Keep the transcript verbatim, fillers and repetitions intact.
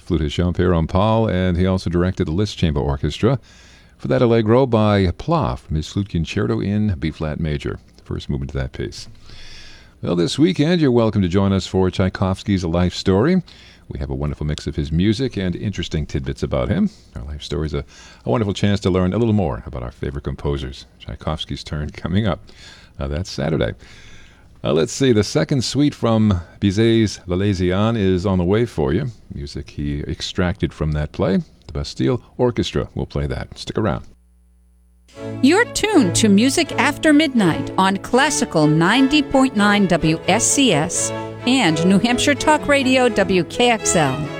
flutist Jean-Pierre Rampal, and he also directed the Liszt Chamber Orchestra for that Allegro by Pla from his Flute Concerto in B-flat major, first movement of that piece. Well, this weekend, you're welcome to join us for Tchaikovsky's Life Story. We have a wonderful mix of his music and interesting tidbits about him. Our life story is a, a wonderful chance to learn a little more about our favorite composers. Tchaikovsky's turn coming up. Uh, that's Saturday. Uh, let's see, the second suite from Bizet's L'Arlésienne is on the way for you. Music he extracted from that play. The Bastille Orchestra will play that. Stick around. You're tuned to Music After Midnight on Classical ninety point nine W S C S and New Hampshire Talk Radio W K X L.